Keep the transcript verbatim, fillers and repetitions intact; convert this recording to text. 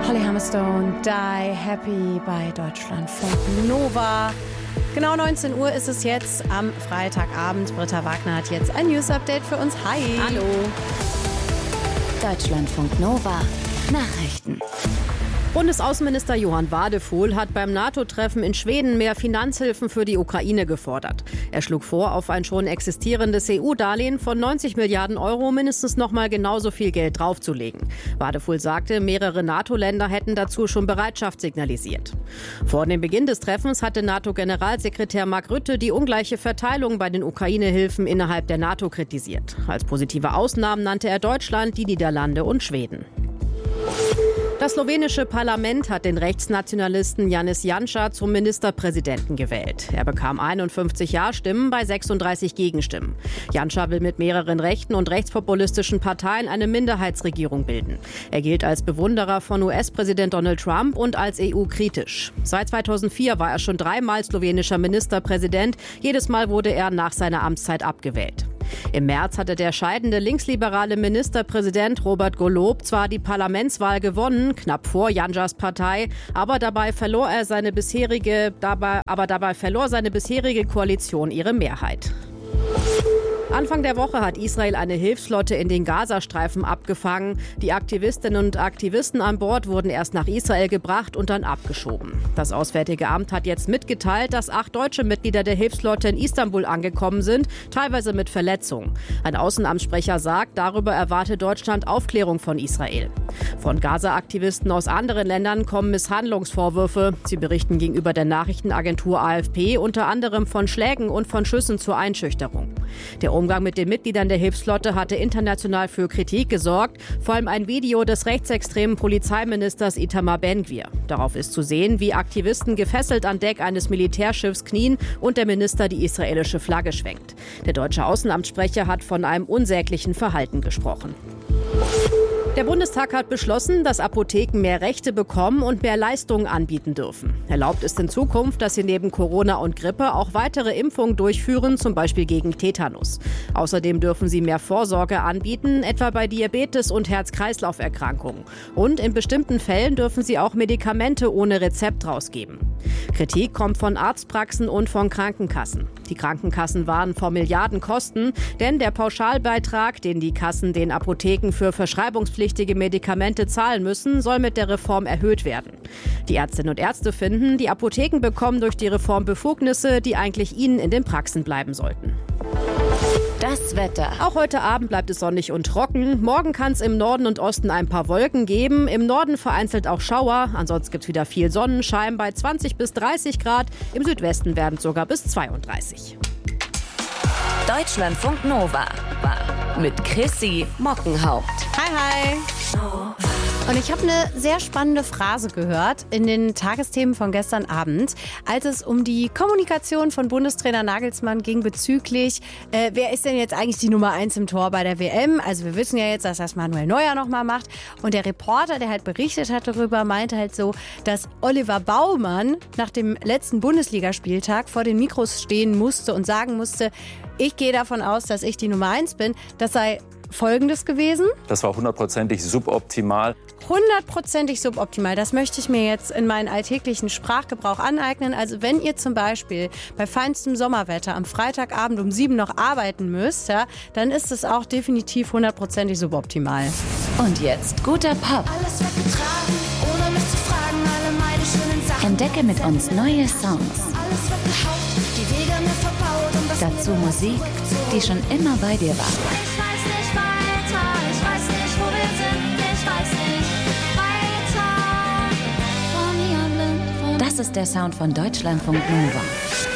Holly Hammerstone, Die Happy bei Deutschlandfunk Nova. Genau neunzehn Uhr ist es jetzt am Freitagabend. Britta Wagner hat jetzt ein News-Update für uns. Hi. Hallo. Deutschlandfunk Nova. Nachrichten. Bundesaußenminister Johann Wadefuhl hat beim NATO-Treffen in Schweden mehr Finanzhilfen für die Ukraine gefordert. Er schlug vor, auf ein schon existierendes E U-Darlehen von neunzig Milliarden Euro mindestens noch mal genauso viel Geld draufzulegen. Wadefuhl sagte, mehrere NATO-Länder hätten dazu schon Bereitschaft signalisiert. Vor dem Beginn des Treffens hatte NATO-Generalsekretär Mark Rutte die ungleiche Verteilung bei den Ukraine-Hilfen innerhalb der NATO kritisiert. Als positive Ausnahmen nannte er Deutschland, die Niederlande und Schweden. Das slowenische Parlament hat den Rechtsnationalisten Janez Janša zum Ministerpräsidenten gewählt. Er bekam einundfünfzig Ja-Stimmen bei sechsunddreißig Gegenstimmen. Janša will mit mehreren rechten und rechtspopulistischen Parteien eine Minderheitsregierung bilden. Er gilt als Bewunderer von U S-Präsident Donald Trump und als E U-kritisch. Seit zweitausendvier war er schon dreimal slowenischer Ministerpräsident. Jedes Mal wurde er nach seiner Amtszeit abgewählt. Im März hatte der scheidende linksliberale Ministerpräsident Robert Golob zwar die Parlamentswahl gewonnen, knapp vor Janšas Partei, aber dabei verlor er seine bisherige, dabei, aber dabei verlor seine bisherige Koalition ihre Mehrheit. Anfang der Woche hat Israel eine Hilfsflotte in den Gazastreifen abgefangen. Die Aktivistinnen und Aktivisten an Bord wurden erst nach Israel gebracht und dann abgeschoben. Das Auswärtige Amt hat jetzt mitgeteilt, dass acht deutsche Mitglieder der Hilfsflotte in Istanbul angekommen sind, teilweise mit Verletzungen. Ein Außenamtssprecher sagt, darüber erwarte Deutschland Aufklärung von Israel. Von Gaza-Aktivisten aus anderen Ländern kommen Misshandlungsvorwürfe. Sie berichten gegenüber der Nachrichtenagentur A F P unter anderem von Schlägen und von Schüssen zur Einschüchterung. Der Umgang mit den Mitgliedern der Hilfsflotte hatte international für Kritik gesorgt, vor allem ein Video des rechtsextremen Polizeiministers Itamar Ben-Gvir. Darauf ist zu sehen, wie Aktivisten gefesselt an Deck eines Militärschiffs knien und der Minister die israelische Flagge schwenkt. Der deutsche Außenamtssprecher hat von einem unsäglichen Verhalten gesprochen. Der Bundestag hat beschlossen, dass Apotheken mehr Rechte bekommen und mehr Leistungen anbieten dürfen. Erlaubt ist in Zukunft, dass sie neben Corona und Grippe auch weitere Impfungen durchführen, zum Beispiel gegen Tetanus. Außerdem dürfen sie mehr Vorsorge anbieten, etwa bei Diabetes und Herz-Kreislauf-Erkrankungen. Und in bestimmten Fällen dürfen sie auch Medikamente ohne Rezept rausgeben. Kritik kommt von Arztpraxen und von Krankenkassen. Die Krankenkassen warnen vor Milliardenkosten, denn der Pauschalbeitrag, den die Kassen den Apotheken für verschreibungspflichtige Medikamente zahlen müssen, soll mit der Reform erhöht werden. Die Ärztinnen und Ärzte finden, die Apotheken bekommen durch die Reform Befugnisse, die eigentlich ihnen in den Praxen bleiben sollten. Das Wetter. Auch heute Abend bleibt es sonnig und trocken. Morgen kann es im Norden und Osten ein paar Wolken geben. Im Norden vereinzelt auch Schauer. Ansonsten gibt es wieder viel Sonnenschein bei zwanzig bis dreißig Grad. Im Südwesten werden es sogar bis zweiunddreißig. Deutschlandfunk Nova. Mit Chrissy Mockenhaupt. Hi, hi. Und ich habe eine sehr spannende Phrase gehört in den Tagesthemen von gestern Abend, als es um die Kommunikation von Bundestrainer Nagelsmann ging bezüglich, äh, wer ist denn jetzt eigentlich die Nummer eins im Tor bei der W M? Also wir wissen ja jetzt, dass das Manuel Neuer nochmal macht. Und der Reporter, der halt berichtet hat darüber, meinte halt so, dass Oliver Baumann nach dem letzten Bundesligaspieltag vor den Mikros stehen musste und sagen musste, ich gehe davon aus, dass ich die Nummer eins bin. Das sei Folgendes gewesen. Das war hundertprozentig suboptimal. Hundertprozentig suboptimal. Das möchte ich mir jetzt in meinen alltäglichen Sprachgebrauch aneignen. Also wenn ihr zum Beispiel bei feinstem Sommerwetter am Freitagabend um sieben noch arbeiten müsst, ja, dann ist es auch definitiv hundertprozentig suboptimal. Und jetzt guter Pop. Alles weggetragen, ohne mich zu fragen, alle meine schönen Sachen. Entdecke mit uns neue Songs. Alles weggehaut, die Wege mir verbaut und das Dazu Musik, die schon immer bei dir war. Ich weiß nicht weiter, ich weiß nicht, wo wir sind, ich weiß nicht weiter. Von hier blind, von Das ist der Sound von Deutschlandfunk Nova.